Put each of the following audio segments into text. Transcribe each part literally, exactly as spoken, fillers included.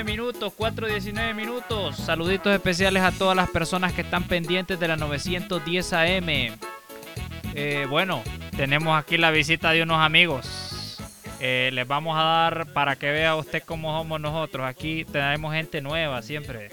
Minutos, cuatro diecinueve minutos. Saluditos especiales a todas las personas que están pendientes de la novecientos diez A M. Eh, bueno, tenemos aquí la visita de unos amigos. Eh, les vamos a dar para que vea usted cómo somos nosotros. Aquí tenemos gente nueva siempre.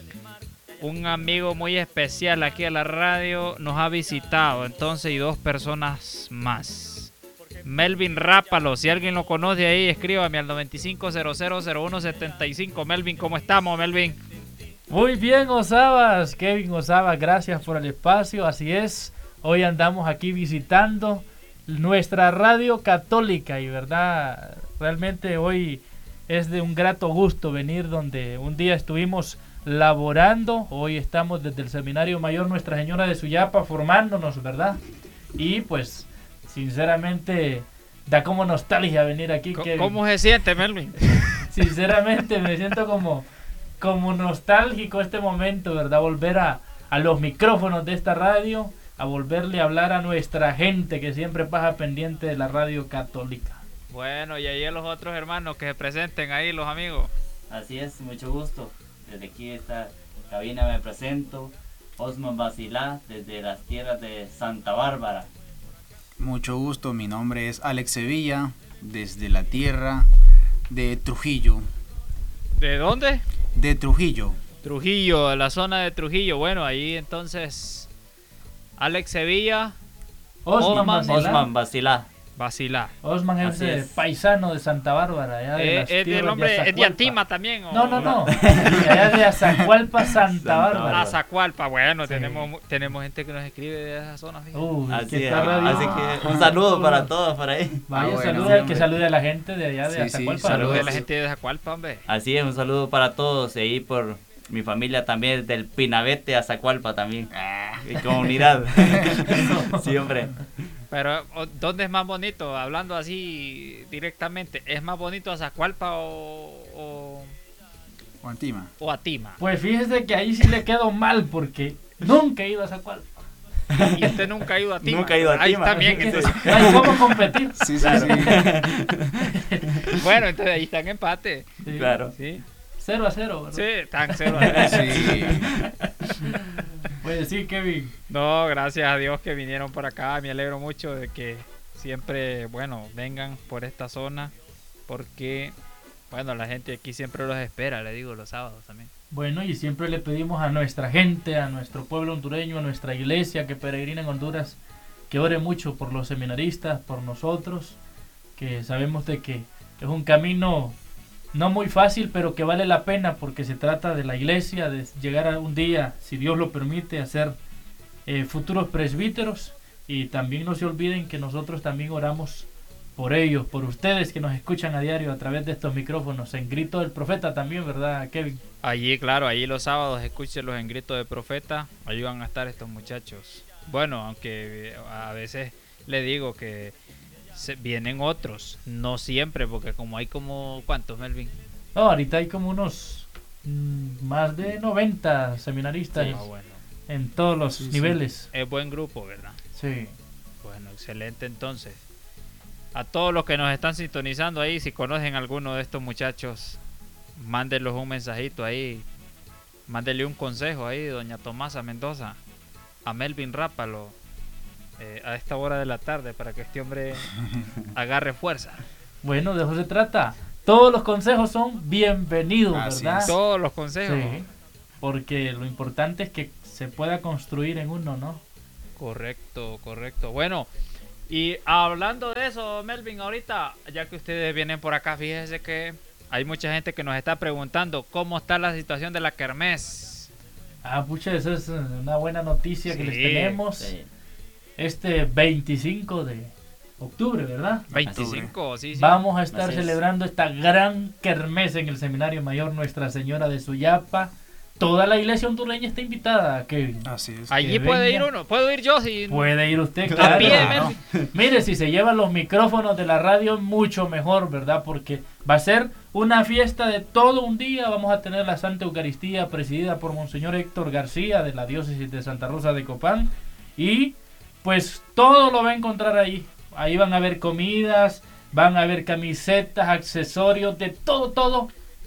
Un amigo muy especial aquí a la radio nos ha visitado, entonces, y dos personas más. Melvin Rápalo, si alguien lo conoce ahí, escríbame al noventa y cinco cero cero cero uno setenta y cinco. Melvin, ¿cómo estamos, Melvin? Muy bien, Osabas, Kevin Osabas, gracias por el espacio. Así es, hoy andamos aquí visitando nuestra radio católica y verdad, realmente hoy es de un grato gusto venir donde un día estuvimos laborando. Hoy estamos desde el Seminario Mayor Nuestra Señora de Suyapa formándonos, ¿verdad? Y pues sinceramente da como nostalgia venir aquí. ¿Cómo, ¿cómo se siente, Melvin? Sinceramente me siento como, como nostálgico este momento, ¿verdad? Volver a, a los micrófonos de esta radio, a volverle a hablar a nuestra gente que siempre pasa pendiente de la radio católica. Bueno, y ahí a los otros hermanos que se presenten ahí, los amigos. Así es, mucho gusto. Desde aquí esta cabina me presento, Osman Basilá, desde las tierras de Santa Bárbara. Mucho gusto, mi nombre es Alex Sevilla, desde la tierra de Trujillo. ¿De dónde? De Trujillo. Trujillo, la zona de Trujillo. Bueno, ahí entonces Alex Sevilla, Osman, Osman, Osman Basilá. Basilá. Osman es, es paisano de Santa Bárbara. Allá de eh, las ¿Es del hombre, de es de Antima también? ¿O? No, no, no. Allá de Azacualpa, Santa, Santa Bárbara. Azacualpa, bueno, sí. tenemos tenemos gente que nos escribe de esa zona. Uh, así, es, así que un saludo para todos por ahí. Vaya, ah, bueno, saluda, sí, que salude a la gente de allá de sí, Azacualpa. Sí, salude a la gente de Azacualpa, hombre. Así es, un saludo para todos y ahí por mi familia también del Pinabete, Azacualpa también. Mi comunidad. Sí, hombre. Pero, ¿dónde es más bonito? Hablando así directamente, ¿es más bonito Azacualpa o, o, o Antima? O Atima. Pues fíjese que ahí sí le quedo mal porque nunca he ido a Azacualpa. Y usted nunca ha ido a Atima. Nunca ha ido a Atima. Ahí también. Entonces. No hay cómo competir. Sí, sí, claro. sí. Bueno, entonces ahí está en empate. Sí. Claro. Sí. Cero a cero, ¿verdad? Sí, están cero a cero. Sí. Pues sí, Kevin. No, gracias a Dios que vinieron por acá. Me alegro mucho de que siempre, bueno, vengan por esta zona. Porque, bueno, la gente aquí siempre los espera, le digo, los sábados también. Bueno, y siempre le pedimos a nuestra gente, a nuestro pueblo hondureño, a nuestra iglesia que peregrina en Honduras, que ore mucho por los seminaristas, por nosotros, que sabemos de que es un camino no muy fácil, pero que vale la pena porque se trata de la iglesia, de llegar a un día, si Dios lo permite, a ser eh, futuros presbíteros. Y también no se olviden que nosotros también oramos por ellos, por ustedes que nos escuchan a diario a través de estos micrófonos, en Grito del Profeta también, ¿verdad, Kevin? Allí, claro, allí los sábados escúchenlos en Grito del Profeta, allí van a estar estos muchachos. Bueno, aunque a veces le digo que se vienen otros, no siempre, porque como hay como, ¿cuántos, Melvin? No, ahorita hay como unos mmm, más de noventa seminaristas sí, bueno. en todos los sí, niveles. Sí. Es buen grupo, ¿verdad? Sí. Bueno, excelente entonces. A todos los que nos están sintonizando ahí, si conocen a alguno de estos muchachos, mándenlos un mensajito ahí, mándenle un consejo ahí, doña Tomasa Mendoza, a Melvin Rápalo, Eh, a esta hora de la tarde para que este hombre agarre fuerza. Bueno, de eso se trata. Todos los consejos son bienvenidos, Así ¿verdad? Es. Todos los consejos. Sí, porque lo importante es que se pueda construir en uno, ¿no? Correcto, correcto. Bueno, y hablando de eso, Melvin, ahorita, ya que ustedes vienen por acá, fíjense que hay mucha gente que nos está preguntando cómo está la situación de la kermés. Ah, pucha, eso es una buena noticia sí, que les tenemos. Sí. Este veinticinco de octubre, ¿verdad? veinticinco, sí, sí. Vamos a estar Así celebrando es. esta gran kermés en el Seminario Mayor Nuestra Señora de Suyapa. Toda la iglesia hondureña está invitada, Kevin. Así es. Allí puede venga. ir uno, puedo ir yo si puede ir usted, claro. A pie, no. Mire, si se llevan los micrófonos de la radio, mucho mejor, ¿verdad? Porque va a ser una fiesta de todo un día. Vamos a tener la Santa Eucaristía presidida por Monseñor Héctor García de la diócesis de Santa Rosa de Copán. Y pues todo lo va a encontrar ahí. Ahí van a haber comidas, van a haber camisetas, accesorios, de todo, todo.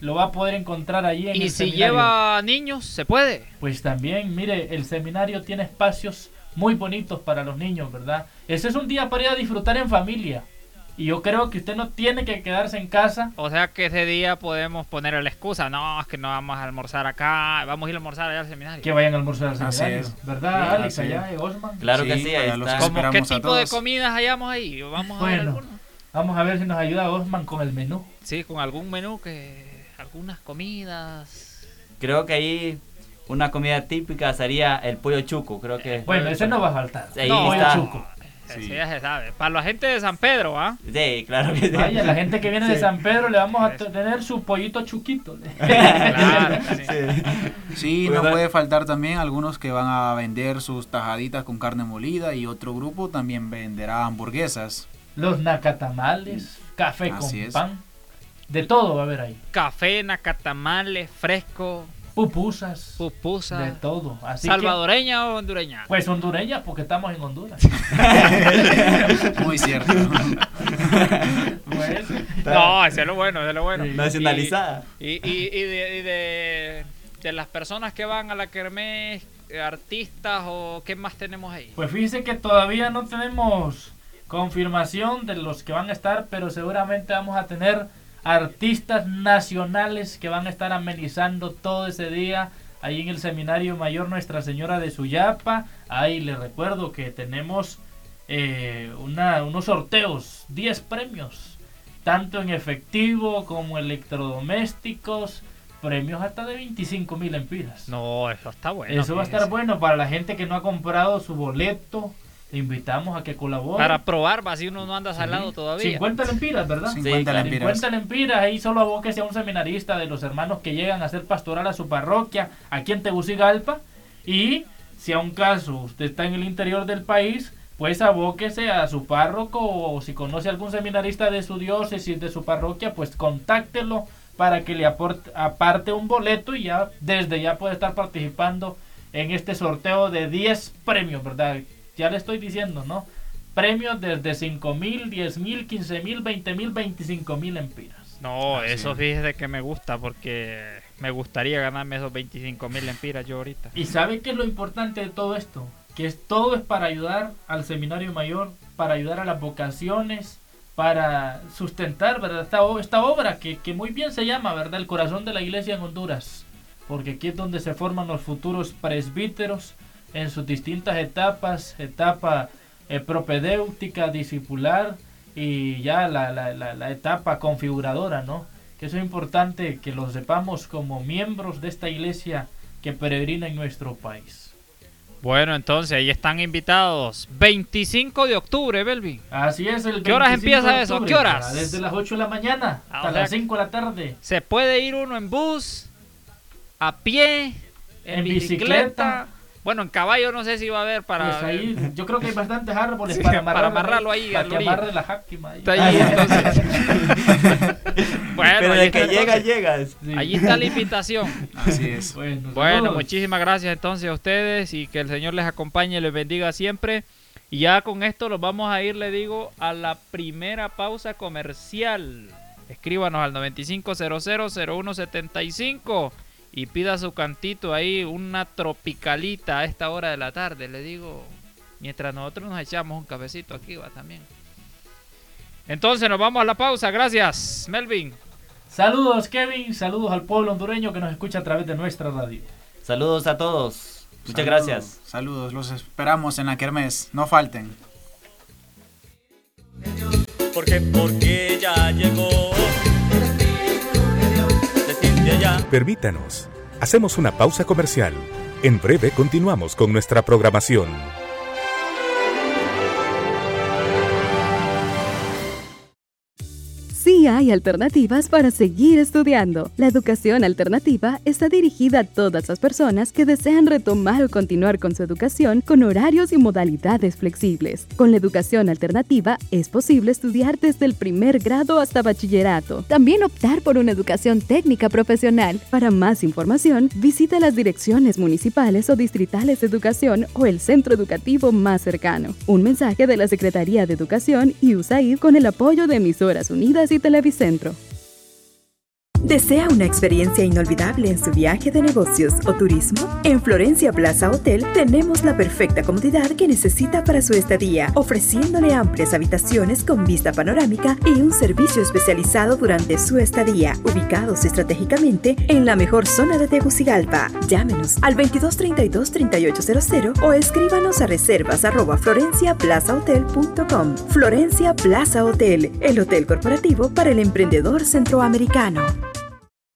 lo va a poder encontrar allí en y el si seminario. lleva niños, ¿se puede? Pues también, mire, el seminario tiene espacios muy bonitos para los niños, ¿verdad? Ese es un día para ir a disfrutar en familia. Y yo creo que usted no tiene que quedarse en casa. O sea que ese día podemos poner la excusa, no, es que no vamos a almorzar acá, vamos a ir a almorzar allá al seminario. Que vayan a almorzar al Así seminario, es. ¿verdad, Sí, Alex, así allá es. en Osman? Claro que Sí, sí, ahí allá los está. ¿Cómo qué esperamos a tipo de todos. comidas hallamos ahí? Vamos a ver Bueno, alguno. vamos a ver si nos ayuda Osman con el menú. Sí, con algún menú que... algunas comidas... Creo que ahí una comida típica sería el pollo chuco, creo que. Bueno, ese no va a faltar. Ahí No, Pollo está. chuco. Sí, Sí. ya se sabe. Para la gente de San Pedro, ¿ah? Sí, claro que sí. Vaya, la gente que viene de Sí. San Pedro le vamos a tener su pollito chuquito. Claro, sí. Sí, Pues no da- puede faltar también algunos que van a vender sus tajaditas con carne molida y otro grupo también venderá hamburguesas. Los nacatamales, café Así con es. pan. De todo va a haber ahí. Café, nacatamales, fresco, Pupusas. pupusa. De todo. Así ¿Salvadoreña o hondureña? que, pues hondureñas porque estamos en Honduras. Muy cierto. Pues, No, ese es lo bueno, ese es lo bueno. Sí. Nacionalizada. Y, y, y, de, y de, de las personas que van a la kermés, eh, artistas o qué más tenemos ahí. pues fíjese que todavía no tenemos confirmación de los que van a estar, pero seguramente vamos a tener artistas nacionales que van a estar amenizando todo ese día ahí en el Seminario Mayor Nuestra Señora de Suyapa. Ahí les recuerdo que tenemos eh, una, unos sorteos, diez premios, tanto en efectivo como electrodomésticos, premios hasta de veinticinco mil empiras. No, eso está bueno. Eso va a estar fíjese. bueno para la gente que no ha comprado su boleto. Le invitamos a que colabore. Para probar, va, si uno no anda salado Sí. todavía. cincuenta lempiras, ¿verdad? cincuenta claro. lempiras. cincuenta lempiras, ahí solo abóquese a un seminarista de los hermanos que llegan a hacer pastoral a su parroquia aquí en Tegucigalpa. Y si a un caso usted está en el interior del país, pues abóquese a su párroco, o si conoce algún seminarista de su diócesis, de su parroquia, pues contáctelo para que le aporte, aparte un boleto, y ya desde ya puede estar participando en este sorteo de diez premios, ¿verdad? Ya le estoy diciendo, ¿no? Premios desde cinco mil, diez mil, quince mil, veinte mil, veinticinco mil empiras. No, Así eso es. fíjese que me gusta porque me gustaría ganarme esos veinticinco mil empiras yo ahorita. ¿Y sabe qué es lo importante de todo esto? Que es, todo es para ayudar al Seminario Mayor, para ayudar a las vocaciones, para sustentar, ¿verdad? Esta, o- esta obra que, que muy bien se llama, ¿verdad? El corazón de la iglesia en Honduras. Porque aquí es donde se forman los futuros presbíteros en sus distintas etapas, etapa eh, propedéutica, discipular y ya la, la, la, la etapa configuradora, ¿no? Que eso es importante que lo sepamos como miembros de esta iglesia que peregrina en nuestro país. Bueno, entonces ahí están invitados. veinticinco de octubre, Belvin. Así es, el ¿Qué horas veinticinco empieza de eso? octubre, ¿Qué horas? Desde las ocho de la mañana Ah, hasta o sea las que- cinco de la tarde. Se puede ir uno en bus, a pie, en, En bicicleta. bicicleta. Bueno, en caballo no sé si va a haber para... Pues ahí, yo creo que hay bastantes árboles Sí, para, para amarrarlo amarrarlo ahí a para la que orilla. amarre la jáquima ahí. Está ahí, entonces. Bueno, Pero ahí de está, que llegas, entonces. llegas. Sí. Allí está la invitación. Así es. Bueno, Bueno, saludos. muchísimas gracias entonces a ustedes y que el Señor les acompañe y les bendiga siempre. Y ya con esto los vamos a ir, le digo, a la primera pausa comercial. Escríbanos al noventa y cinco cero cero cero uno setenta y cinco y pida su cantito ahí, una tropicalita a esta hora de la tarde, le digo, mientras nosotros nos echamos un cafecito aquí, va también. Entonces nos vamos a la pausa, gracias, Melvin. Saludos, Kevin. Saludos al pueblo hondureño que nos escucha a través de nuestra radio. Saludos a todos. Muchas Saludos, gracias. Saludos, los esperamos en la kermés. No falten. Porque, porque ya llegó. Desde allá. Permítanos, hacemos una pausa comercial. En breve continuamos con nuestra programación. Sí hay alternativas para seguir estudiando. La educación alternativa está dirigida a todas las personas que desean retomar o continuar con su educación con horarios y modalidades flexibles. Con la educación alternativa es posible estudiar desde el primer grado hasta bachillerato. También optar por una educación técnica profesional. Para más información, visita las direcciones municipales o distritales de educación o el centro educativo más cercano. Un mensaje de la Secretaría de Educación y U S A I D con el apoyo de Emisoras Unidas y Televicentro. ¿Desea una experiencia inolvidable en su viaje de negocios o turismo? En Florencia Plaza Hotel tenemos la perfecta comodidad que necesita para su estadía, ofreciéndole amplias habitaciones con vista panorámica y un servicio especializado durante su estadía, ubicados estratégicamente en la mejor zona de Tegucigalpa. Llámenos al veintidós treinta y dos, treinta y ocho cero cero o escríbanos a reservas arroba florencia plaza hotel punto com. Florencia Plaza Hotel, el hotel corporativo para el emprendedor centroamericano.